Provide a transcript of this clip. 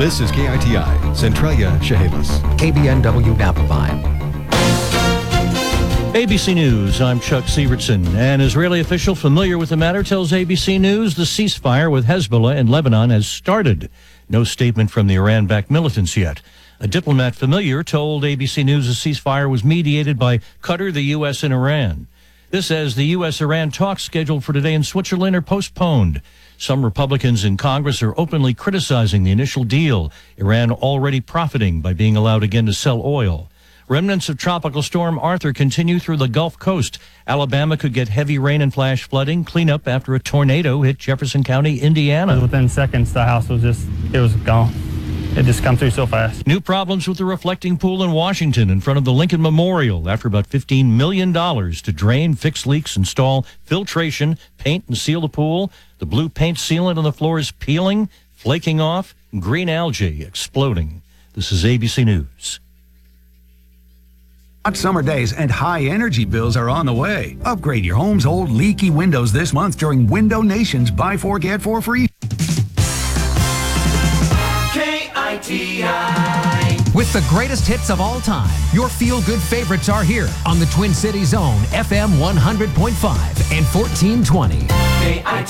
This is KITI, Centralia, Chehalis. KBNW Napa Vine. ABC News, I'm Chuck Sievertson. An Israeli official familiar with the matter tells ABC News the ceasefire with Hezbollah in Lebanon has started. No statement from the Iran-backed militants yet. A diplomat familiar told ABC News the ceasefire was mediated by Qatar, the U.S., and Iran. This as the U.S.-Iran talks scheduled for today in Switzerland are postponed. Some Republicans in Congress are openly criticizing the initial deal, Iran already profiting by being allowed again to sell oil. Remnants of Tropical Storm Arthur continue through the Gulf Coast. Alabama could get heavy rain and flash flooding. Cleanup after a tornado hit Jefferson County, Indiana. Within seconds, the house was gone. It just come through so fast. New problems with the reflecting pool in Washington in front of the Lincoln Memorial after about $15 million to drain, fix leaks, install filtration, paint, and seal the pool. The blue paint sealant on the floor is peeling, flaking off, and green algae exploding. This is ABC News. Hot summer days and high energy bills are on the way. Upgrade your home's old leaky windows this month during Window Nation's Buy 4 Get 4 Free. KITI. With the greatest hits of all time, your feel-good favorites are here on the Twin Cities Zone, FM 100.5 and 1420. KITI.